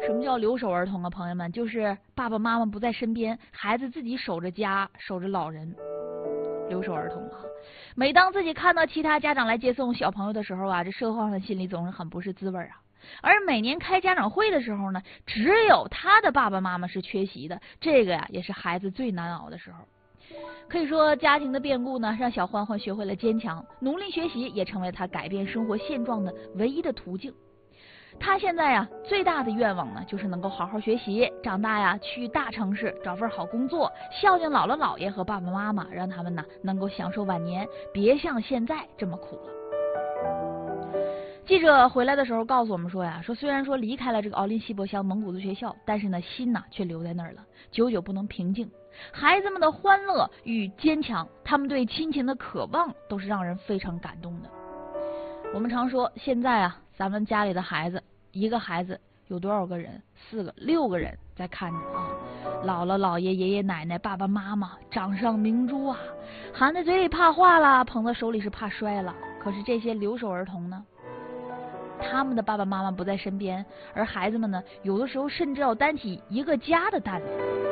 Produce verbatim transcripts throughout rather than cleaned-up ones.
什么叫留守儿童啊，朋友们？就是爸爸妈妈不在身边，孩子自己守着家，守着老人。留守儿童啊，每当自己看到其他家长来接送小朋友的时候啊，这社会上的心里总是很不是滋味啊。而每年开家长会的时候呢，只有他的爸爸妈妈是缺席的，这个呀也是孩子最难熬的时候。可以说，家庭的变故呢，让小欢欢学会了坚强，努力学习也成为他改变生活现状的唯一的途径。他现在呀，最大的愿望呢，就是能够好好学习，长大呀，去大城市找份好工作，孝敬姥姥姥爷和爸爸妈妈，让他们呢能够享受晚年，别像现在这么苦了。记者回来的时候告诉我们说呀，说虽然说离开了这个奥林西博乡蒙古族学校，但是呢，心呐却留在那儿了，久久不能平静。孩子们的欢乐与坚强，他们对亲情的渴望，都是让人非常感动的。我们常说，现在啊，咱们家里的孩子，一个孩子有多少个人？四个、六个人在看着啊，姥姥、姥爷、爷爷奶奶、爸爸妈妈，掌上明珠啊，含在嘴里怕化了，捧在手里是怕摔了。可是这些留守儿童呢？他们的爸爸妈妈不在身边，而孩子们呢，有的时候甚至要担起一个家的担子。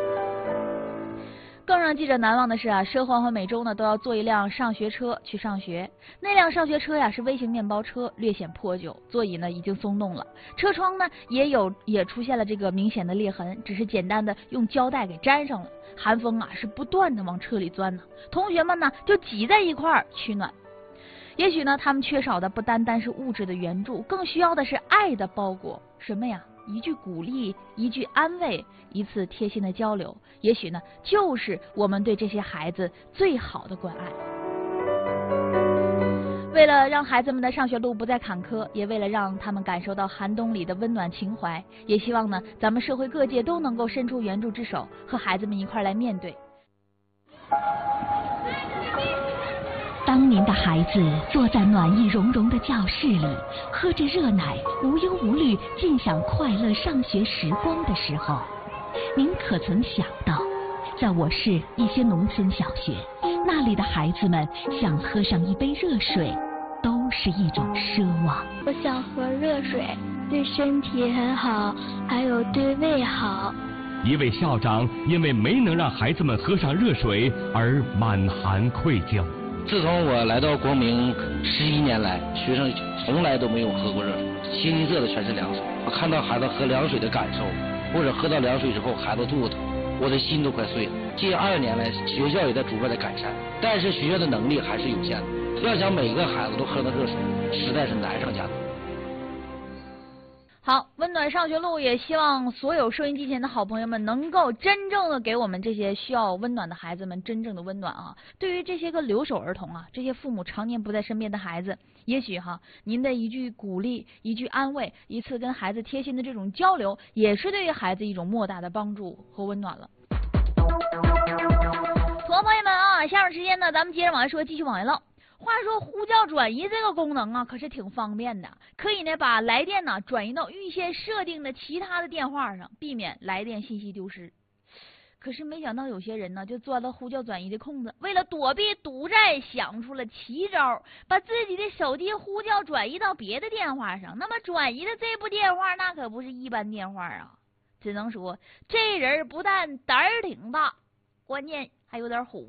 更让记者难忘的是啊，佘欢欢每周呢都要坐一辆上学车去上学。那辆上学车呀是微型面包车，略显破旧，座椅呢已经松动了，车窗呢也有也出现了这个明显的裂痕，只是简单的用胶带给粘上了。寒风啊是不断的往车里钻呢，同学们呢就挤在一块儿取暖。也许呢，他们缺少的不单单是物质的援助，更需要的是爱的包裹。什么呀？一句鼓励，一句安慰，一次贴心的交流，也许呢，就是我们对这些孩子最好的关爱。为了让孩子们的上学路不再坎坷，也为了让他们感受到寒冬里的温暖情怀，也希望呢，咱们社会各界都能够伸出援助之手，和孩子们一块来面对。 当您的孩子坐在暖意融融的教室里，喝着热奶，无忧无虑，尽享快乐上学时光的时候，您可曾想到，在我市一些农村小学，那里的孩子们想喝上一杯热水，都是一种奢望。 我想喝热水，对身体很好，还有对胃好。 一位校长因为没能让孩子们喝上热水而满含愧疚。 自从我来到光明十一年来，学生从来都没有喝过热水，清一色的全是凉水。我看到孩子喝凉水的感受，或者喝到凉水之后孩子肚子疼，我的心都快碎了。近二十年来，学校也在逐渐的改善，但是学校的能力还是有限的。要想每个孩子都喝到热水，实在是难上加难。 好，温暖上学路也希望所有收音机前的好朋友们能够真正的给我们这些需要温暖的孩子们真正的温暖啊！对于这些个留守儿童啊，这些父母常年不在身边的孩子，也许哈，您的一句鼓励，一句安慰，一次跟孩子贴心的这种交流，也是对于孩子一种莫大的帮助和温暖了。同学朋友们啊，下面时间呢，咱们接着往下说，继续往下唠。话说呼叫转移这个功能啊，可是挺方便的，可以呢把来电呢转移到预先设定的其他的电话上，避免来电信息丢失。可是没想到有些人呢就钻了呼叫转移的空子，为了躲避赌债，想出了奇招，把自己的手机呼叫转移到别的电话上。那么转移的这部电话那可不是一般电话啊，只能说这人不但胆儿挺大，关键还有点虎。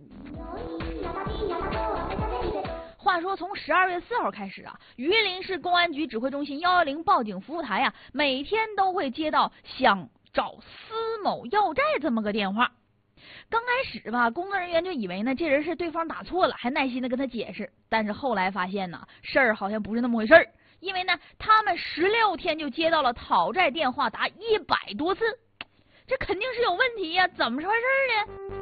话说从十二月四号开始啊，榆林市公安局指挥中心幺幺零报警服务台啊，每天都会接到想找司某要债这么个电话。刚开始吧，工作人员就以为呢这人是对方打错了，还耐心的跟他解释。但是后来发现呢，事儿好像不是那么回事儿，因为呢他们十六天就接到了讨债电话达一百多次，这肯定是有问题呀、啊，怎么回事呢？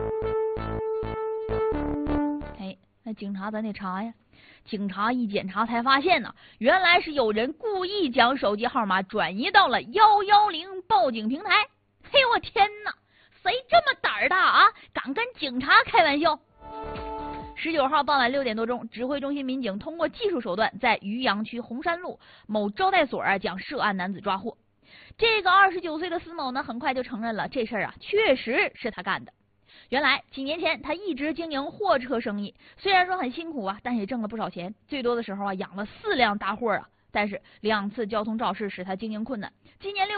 那警察咱得查呀，警察一检查才发现呢，原来是有人故意将手机号码转移到了幺幺零报警平台。嘿，我天哪，谁这么胆儿大啊，敢跟警察开玩笑？十九号傍晚六点多钟，指挥中心民警通过技术手段，在渔阳区红山路某招待所啊，将涉案男子抓获。这个二十九岁的司某呢，很快就承认了这事儿啊，确实是他干的。原来几年前他一直经营货车生意，虽然说很辛苦啊，但是也挣了不少钱，最多的时候啊养了四辆大货啊，但是两次交通肇事使他经营困难。今年六